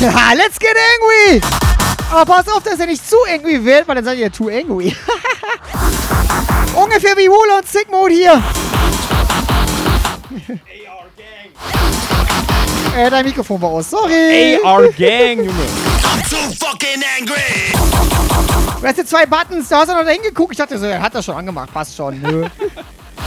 Let's get angry! Aber pass auf, dass er nicht zu angry wird, weil dann seid ihr too angry. Ungefähr wie Wooler und Sigmod hier. Dein Mikrofon war aus, sorry. AR Gang, Junge. I'm too fucking angry. Du hast jetzt 2 Buttons, da hast du noch da hingeguckt. Ich dachte so, er hat das schon angemacht, passt schon. Nö.